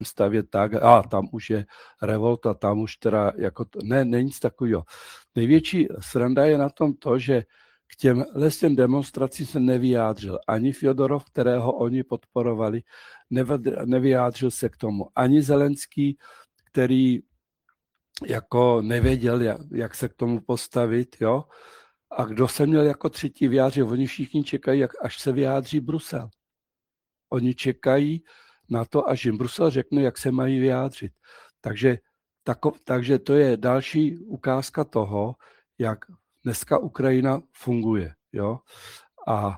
stavět tak, tam už je revolta, tam už teda jako ne nic takového. Největší sranda je na tom to, že k těm demonstracím se nevyjádřil ani Fjodorov, kterého oni podporovali, nevyjádřil se k tomu ani Zelenský, který jako nevěděl, jak se k tomu postavit, jo. A kdo se měl jako třetí vyjádřit? Oni všichni čekají, až se vyjádří Brusel. Oni čekají na to, až jim Brusel řekne, jak se mají vyjádřit. Takže to je další ukázka toho, jak dneska Ukrajina funguje. Jo? A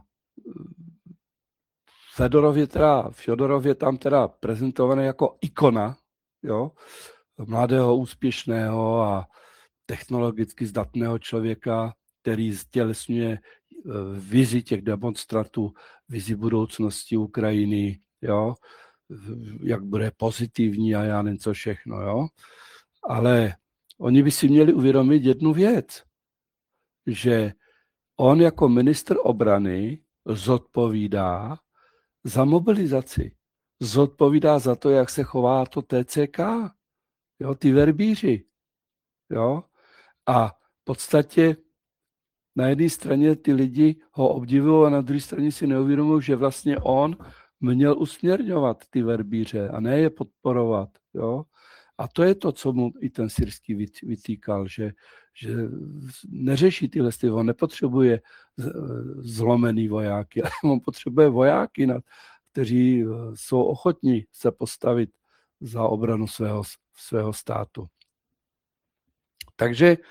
Fjodorov je tam teda prezentovaný jako ikona, jo? Mladého, úspěšného a technologicky zdatného člověka, který stělesňuje vizi těch demonstrantů, vizi budoucnosti Ukrajiny, jo? Jak bude pozitivní a já nevím co všechno. Jo? Ale oni by si měli uvědomit jednu věc, že on jako ministr obrany zodpovídá za mobilizaci. Zodpovídá za to, jak se chová to TCK, jo? Ty verbíři. Jo? A v podstatě na jedné straně ty lidi ho obdivují a na druhé straně si neuvědomují, že vlastně on měl usměrňovat ty verbíře a ne je podporovat. Jo? A to je to, co mu i ten Syrský vytýkal, že neřeší tyhle styly. On nepotřebuje zlomený vojáky, ale on potřebuje vojáky, kteří jsou ochotní se postavit za obranu svého státu. Takže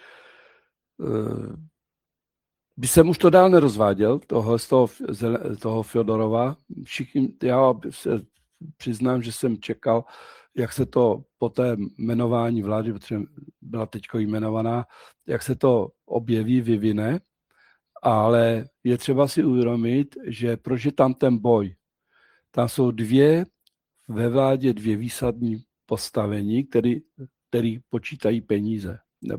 by jsem už to dál nerozváděl, toho Fjodorova. Já se přiznám, že jsem čekal, jak se to po té jmenování vlády, protože byla teďko jmenovaná, jak se to objeví, vyvine, ale je třeba si uvědomit, že proč je tam ten boj. Tam jsou ve vládě dvě výsadní postavení, který počítají peníze,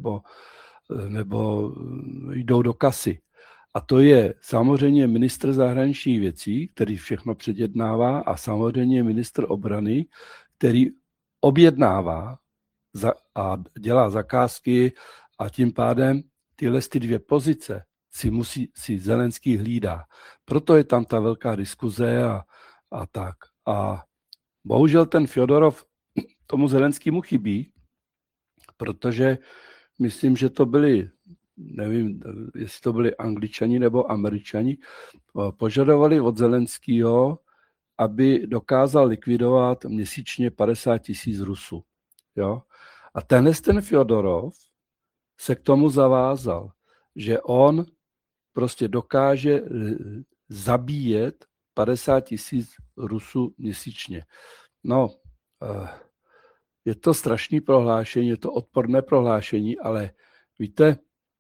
nebo jdou do kasy. A to je samozřejmě ministr zahraničních věcí, který všechno předjednává, a samozřejmě ministr obrany, který objednává a dělá zakázky, a tím pádem tyhle dvě pozice si Zelenský hlídá. Proto je tam ta velká diskuze a tak. A bohužel ten Fjodorov tomu Zelenskému chybí, protože myslím, že to byli, nevím, jestli to byli Angličani nebo Američani, požadovali od Zelenského, aby dokázal likvidovat měsíčně 50 000 Rusů. Jo? A ten Fjodorov se k tomu zavázal, že on prostě dokáže zabíjet 50 000 Rusů měsíčně. No, je to strašné prohlášení, je to odporné prohlášení, ale víte,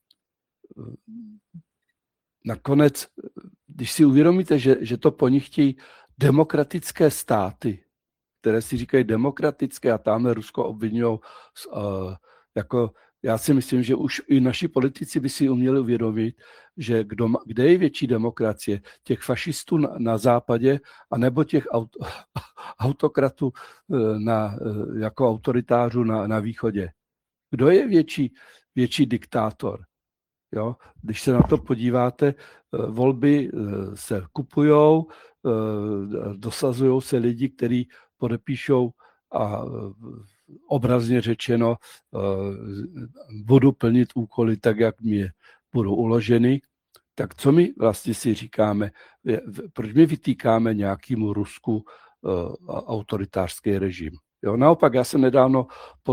nakonec, když si uvědomíte, že to po nich chtějí demokratické státy, které si říkají demokratické, a tamhle Rusko obvinují, jako já si myslím, že už i naši politici by si uměli uvědomit, že kde je větší demokracie, těch fašistů na západě, anebo těch autokratů jako autoritářů na východě. Kdo je větší diktátor? Jo? Když se na to podíváte, volby se kupujou, dosazují se lidi, kteří podepíšou a obrazně řečeno budu plnit úkoly tak, jak mi budou uloženy. Tak co my vlastně si říkáme? Proč my vytýkáme nějakému Rusku autoritářský režim? Jo, naopak, já jsem nedávno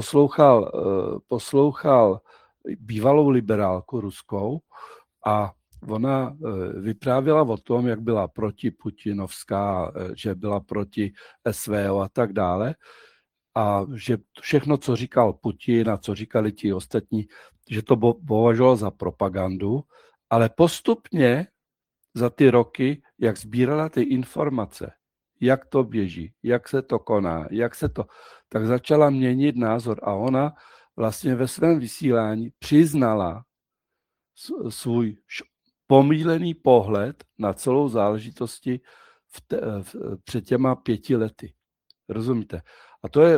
poslouchal bývalou liberálku ruskou a ona vyprávěla o tom, jak byla protiputinovská, že byla proti SVO a tak dále, a že všechno, co říkal Putin a co říkali ti ostatní, že to považoval za propagandu, ale postupně za ty roky, jak sbírala ty informace, jak to běží, jak se to koná, tak začala měnit názor, a ona vlastně ve svém vysílání přiznala svůj pomýlený pohled na celou záležitosti před těma 5 lety. Rozumíte? A to je